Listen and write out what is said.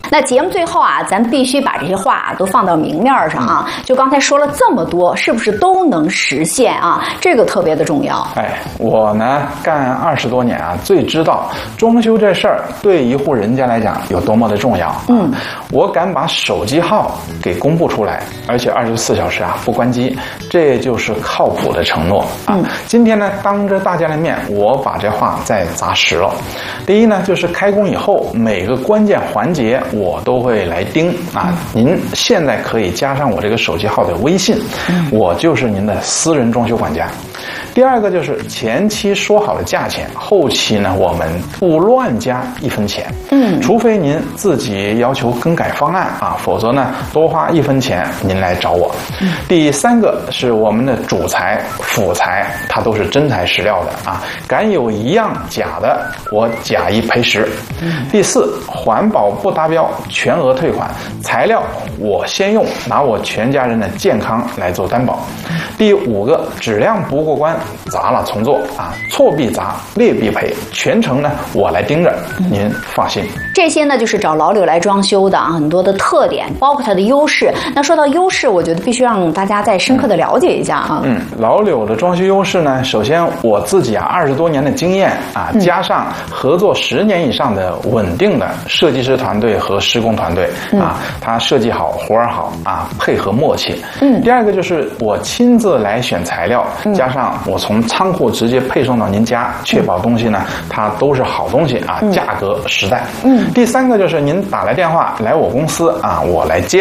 那节目最后啊，咱必须把这些话都放到明面上啊。就刚才说了这么多，是不是都能实现啊？这个特别的重要。 我呢干20多年啊，最知道装修这事儿对一户人家来讲有多么的重要。我敢把手机号给公布出来，而且24小时啊不关机，这就是靠谱的承诺啊。今天呢，当着大家的面，我把这话再砸实了。第一呢，就是开工以后每个关键环节我都会来盯啊。您现在可以加上我这个手机号的微信，我就是您的私人装修管家。第二个就是前期说好的价钱，后期呢我们不乱加1分钱。除非您自己要求更改方案啊，否则呢多花1分钱您来找我。第三个是我们的主材、辅材，它都是真材实料的啊，敢有一样假的，我假1赔10。第四，环保不达标全额退款，材料我先用，拿我全家人的健康来做担保。第5个，质量不过关，砸了重做啊，错必砸，劣必赔，全程呢我来盯着，您放心。 这些呢就是找老柳来装修的啊，很多的特点，包括它的优势。那说到优势，我觉得必须让大家再深刻的了解一下啊。 老柳的装修优势呢，首先我自己啊20多年的经验啊，加上合作10年以上的稳定的设计师团队和施工团队啊，他设计好，活儿好啊，配合默契。第二个就是我亲自来选材料，加上我从仓库直接配送到您家，确保东西呢它都是好东西啊，价格实在。第三个就是您打来电话来我公司啊，我来接